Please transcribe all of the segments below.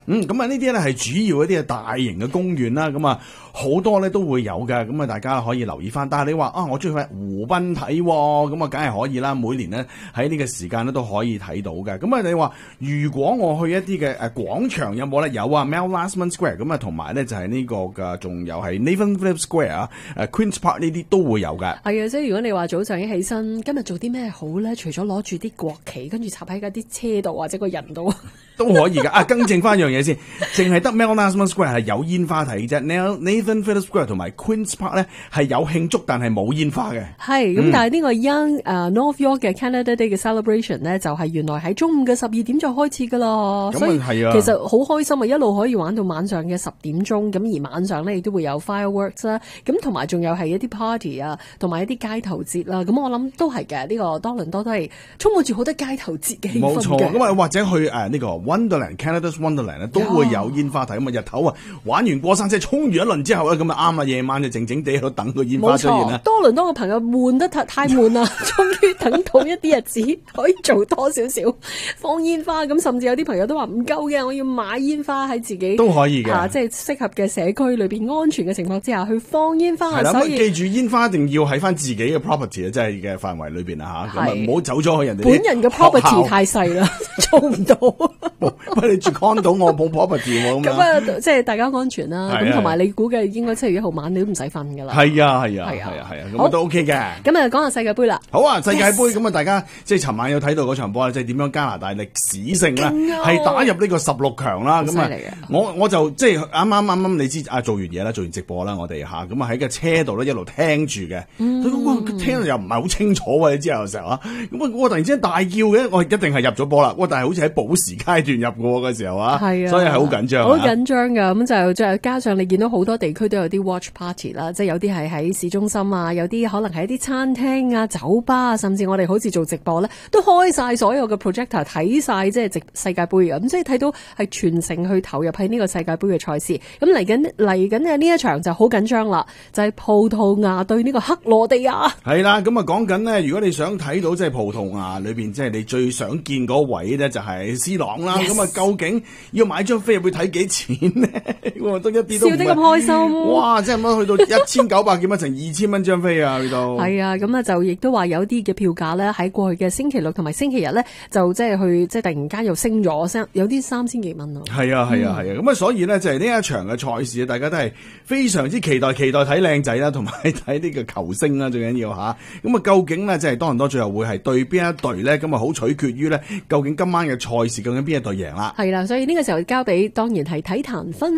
咁啊呢啲咧係主要一啲大型嘅公園啦，咁啊好多咧都會有嘅，咁啊大家可以留意翻。但係你話我中意去湖濱睇，咁啊梗係可以啦。每年咧喺呢個時間咧都可以睇到嘅。咁啊你話如果我去一啲嘅廣場有冇咧？有啊 Mount Lashman Square， 咁啊同埋咧就係呢個嘅，仲有係 Nathan Phillips Square 啊，Queen's Park 呢啲都會有嘅。 係啊，即係如果你話早上一起身，今日做啲咩好咧？除咗攞住啲國旗，跟住插喺嗰啲車度或者個人度， 都可以嘅。更正翻一樣嘢先，淨係得 Mount Lashman Square 係有煙花睇啫。Nathan Phillips Square 同埋 Queen's Park 咧係有慶祝，但係冇煙花嘅。 係咁，但係呢個 Young North York 嘅 Canada Day 嘅 celebration 咧，就係原來喺中午嘅12點就開始噶啦。所以其實好開心啊，一路可以玩到晚上嘅10點鐘。咁而晚上咧亦都會有 fireworks 啦，咁同埋仲有係一啲 party 啊，同埋一啲街頭節啦。咁我諗都係嘅，呢個多倫多都係充滿住好多街頭節嘅氣氛嘅。 冇錯，咁啊或者去呢個 Wonderland Canada's Wonderland 咧都會有煙花睇。咁啊日頭啊玩完過山車衝完一輪之後咧，咁啊啱啊，夜晚就靜靜地喺度等個煙花出現啦。 多倫多嘅朋友悶得太悶啦，終於等到一啲日子可以做多少少放煙花。咁甚至有啲朋友都話唔夠嘅，我要買煙花喺自己都可以嘅， 即係適合嘅社區裏邊安全嘅情況之下去放煙花。 係啦， 所以記住煙花一定要喺翻自己嘅 property 即係嘅範圍裏邊啊嚇，咁啊唔好走咗去人哋本人嘅 property 太細啦，做唔到。 喂，你住 condo 我冇 property 喎， 咁啊，即係大家安全啦。咁同埋你估計應該7月1號晚你都唔使瞓㗎啦。 係啊，咁都 OK 嘅。 咁啊，講下世界盃啦。 好啊，世界盃咁啊，大家即係尋晚有睇到嗰場波，即係點樣加拿大歷史性啦，係打入呢個16強啦。咁啊，我就即係啱你知做完嘢啦，做完直播啦，我哋嚇咁啊喺個車度咧一路聽住嘅。聽到又唔係好清楚喎，你知有時候啊，咁我突然之間大叫嘅，我一定係入咗波啦。但係好似喺補時階段入嘅嗰時候啊，所以係好緊張。 好緊張㗎，咁就再加上你見到好多地區都有啲 watch party 啦，即係有啲係喺市中心啊，有啲可能係一啲餐廳啊、酒吧啊，甚至我哋好似做直播咧，都開晒所有嘅 projector 睇晒即係世界盃嘅，咁即係睇到係全城去投入喺呢個世界盃嘅賽事。咁嚟緊嘅呢一場就好緊張啦，就係葡萄牙對呢個克羅地亞。 係啦，咁啊講緊呢，如果你想睇到即係葡萄牙裏邊即係你最想見嗰位咧，就係 C 朗啦。咁啊，究竟要買張飛入去睇幾錢呢？都一啲都笑得咁開心。 哇！即係乜去到1900幾蚊，成2000蚊張飛啊！去到係啊，咁啊就亦都話有啲嘅票價咧，喺過去嘅星期六同埋星期日咧，就即係去即係突然間又升咗，有啲3000幾蚊咯。 係啊。咁啊，所以咧就係呢一場嘅賽事，大家都係非常之期待睇靚仔啦，同埋睇呢個球星啦，最緊要吓。咁啊，究竟咧即係多倫多最後會係對邊一隊咧？咁啊，好取決於咧，究竟今晚嘅賽事究竟邊一隊贏啦？ 係啦，所以呢個時候交俾當然係體壇分。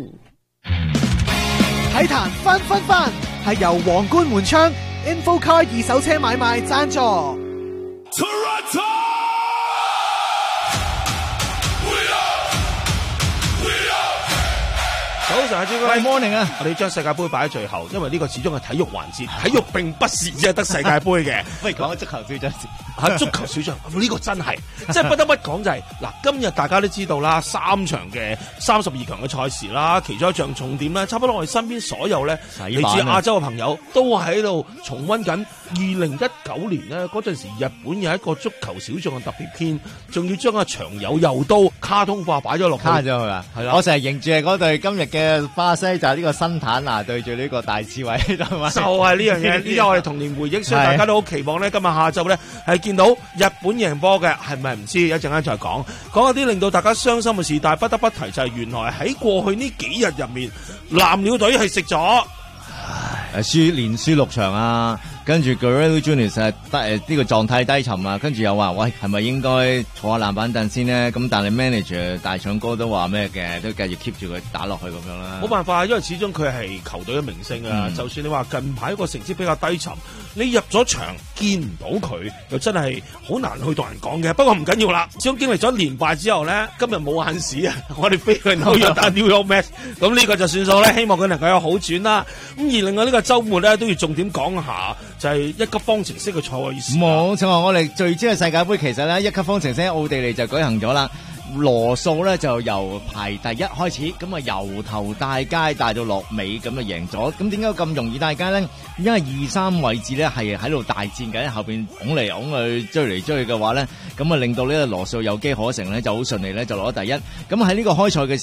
體壇分係由皇冠門窗 InfoCar 二手車買賣贊助。 早晨啊，朱哥， morning 啊！ 我哋將世界盃擺喺最後，因為呢個始終係體育環節，體育並不是只係得世界盃嘅。 不如講下足球小將先。足球小將呢個真係，即係不得不講就係嗱，今日大家都知道啦，3場嘅32強嘅賽事啦，其中一場重點咧，差不多我哋身邊所有咧嚟自亞洲嘅朋友都喺度重溫緊2019年咧嗰陣時，日本有一個足球小將嘅特別篇，仲要將阿長友右刀卡通化擺咗落去。 卡咗佢啦，係啦。我成日認住係嗰隊今日嘅巴西，就係呢個新坦拿對住呢個大智慧，就係呢樣嘢，呢個我哋童年回憶，所以大家都好期望咧，今日下晝咧係見到日本贏波嘅，係咪唔知？一陣間再講一啲令到大家傷心嘅事，但係不得不提就係原來喺過去呢幾日入面，藍鳥隊係食咗， 連輸6場啊！跟住 Guerrero Junior 係呢個狀態低沉啊，跟住又話喂，係咪應該坐下籃板凳先呢？咁但係 manager 大唱歌都話咩嘅，都繼續 keep 住佢打落去咁樣啦。 冇辦法，因為始終佢係球隊嘅明星啊。就算你話近排個成績比較低沉，你入咗場見唔到佢，又真係好難去同人講嘅。不過唔緊要啦，始終經歷咗連敗之後咧，今日冇眼屎啊！我哋飛去紐約打 New York Mets，咁呢個就算數咧。希望佢能夠有好轉啦。咁而另外呢個週末咧都要重點講下。就係一級方程式嘅賽事。 冇錯，我哋最知嘅世界盃其實咧一級方程式喺奧地利就舉行咗啦。 羅素咧就由排第一開始，咁啊由頭帶街帶到落尾，咁啊贏咗。咁點解咁容易帶街咧？因為2、3位置咧係喺度大戰緊，後邊拱嚟拱去追嚟追去嘅話咧，咁啊令到呢個羅素有機可乘咧，就好順利咧就攞第一。咁喺呢個開賽嘅